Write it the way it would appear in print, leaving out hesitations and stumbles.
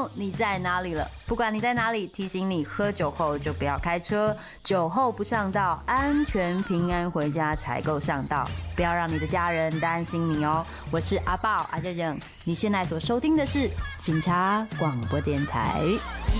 友，你在哪里了？不管你在哪里，提醒你喝酒后就不要开车，酒后不上道，安全平安回家才够上道。不要让你的家人担心你哦。我是阿豹阿正正，你现在所收听的是警察广播电台。